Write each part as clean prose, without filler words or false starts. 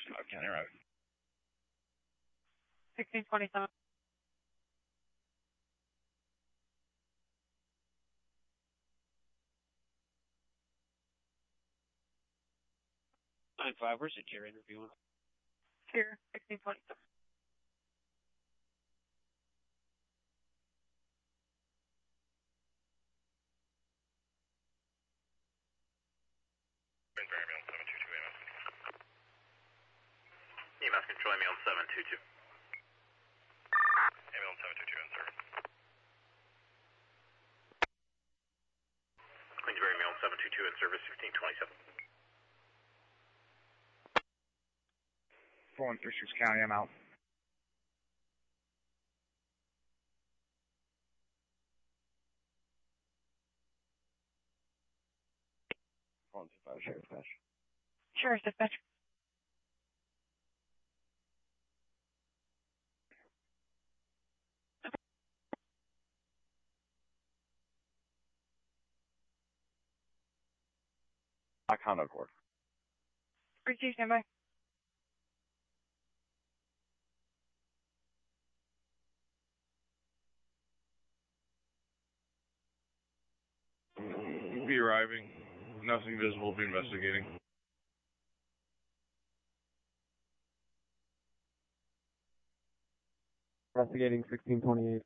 5 County Road. 1627. Where's the tier interview? Here, 1627. EMS control, ambulance 722. Ambulance 722 in service. Queensbury ambulance 722 in service, 1627. 4136 County, I'm out. Sheriff Dispatch. Sheriff Dispatch. I conduct work. Receive standby. Be arriving. Nothing visible. Be investigating. Investigating 1628.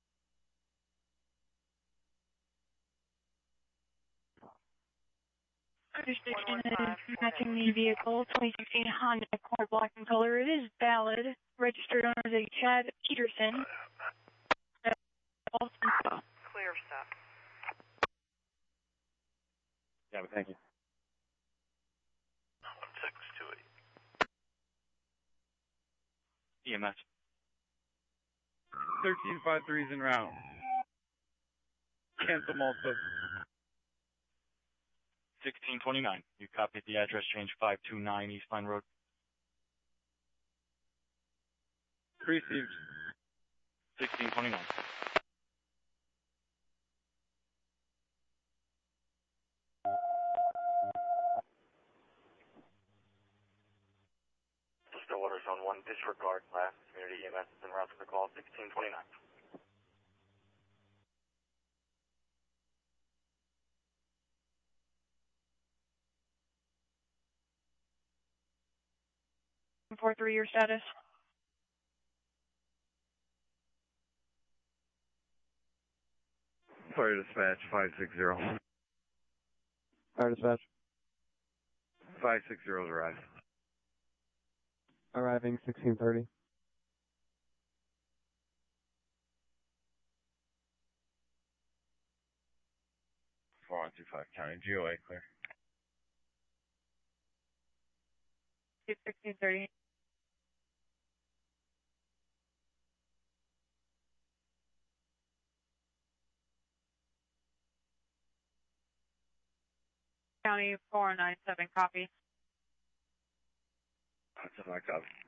Registration is matching the vehicle, 2016 Honda Accord black in color. It is valid. Registered owner is a Chad Peterson. Clear stuff. Yeah, but thank you. 1628. EMS. 1353's en route. Cancel Malta. 1629. You copied the address change 529 East Line Road. Received. 1629. Still water zone 1, disregard last community EMS is en route to the call 1629. For 3-year status. Fire Dispatch 560. Fire Dispatch. 560 arrived. Arriving 1630. Four one two five County GOA clear. 1630. County 497, copy. That's a copy.